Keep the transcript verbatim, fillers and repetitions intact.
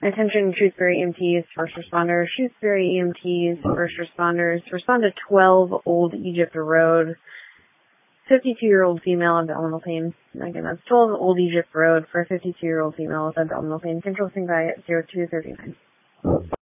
Attention Shrewsbury E M Ts, first responders. Shrewsbury E M Ts, first responders. Respond to twelve Old Egypt Road. fifty-two-year-old female abdominal pain. Again, that's twelve Old Egypt Road for a fifty-two-year-old female with abdominal pain. Control sync by at zero two thirty-nine.